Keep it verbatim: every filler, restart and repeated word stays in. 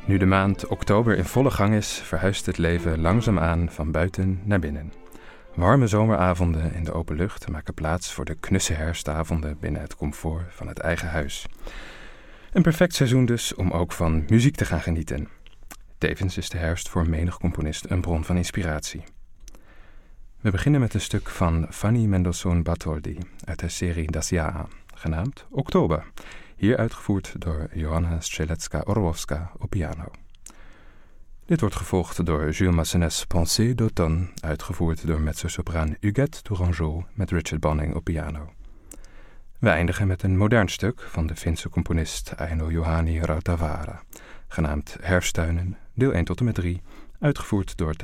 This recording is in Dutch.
Nu de maand oktober in volle gang is, verhuist het leven langzaamaan van buiten naar binnen. Warme zomeravonden in de open lucht maken plaats voor de knusse herfstavonden binnen het comfort van het eigen huis. Een perfect seizoen dus om ook van muziek te gaan genieten. Tevens is de herfst voor menig componist een bron van inspiratie. We beginnen met een stuk van Fanny Mendelssohn Bartholdy uit de serie Das Jahr, genaamd Oktober, hier uitgevoerd door Johanna Strzelecka-Orłowska op piano. Dit wordt gevolgd door Jules Massenet's Pensée d'automne, uitgevoerd door mezzosopraan Huguette Tourangeau met Richard Bonning op piano. We eindigen met een modern stuk van de Finse componist Aino Juhani Rautavaara, genaamd Herfsttuinen, deel één tot en met drie, uitgevoerd door